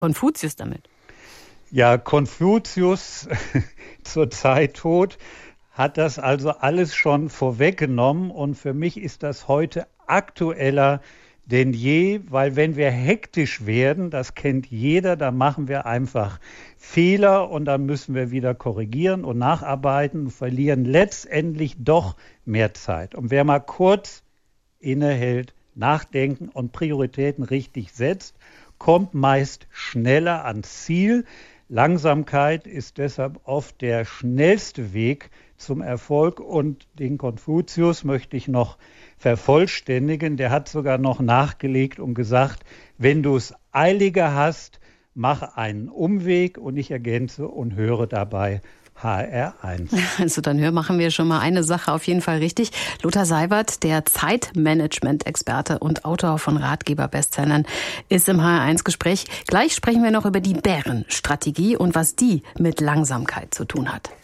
Konfuzius damit? Ja, Konfuzius, zur Zeit tot, hat das also alles schon vorweggenommen und für mich ist das heute aktueller denn je, weil wenn wir hektisch werden, das kennt jeder, dann machen wir einfach Fehler und dann müssen wir wieder korrigieren und nacharbeiten und verlieren letztendlich doch mehr Zeit. Und wer mal kurz innehält, nachdenken und Prioritäten richtig setzt, kommt meist schneller ans Ziel. Langsamkeit ist deshalb oft der schnellste Weg zum Erfolg und den Konfuzius möchte ich noch vervollständigen. Der hat sogar noch nachgelegt und gesagt, wenn du es eiliger hast, mach einen Umweg und ich ergänze und höre dabei HR1. Also dann machen wir schon mal eine Sache auf jeden Fall richtig. Lothar Seiwert, der Zeitmanagement-Experte und Autor von Ratgeber-Bestsellern, ist im HR1-Gespräch. Gleich sprechen wir noch über die Bärenstrategie und was die mit Langsamkeit zu tun hat.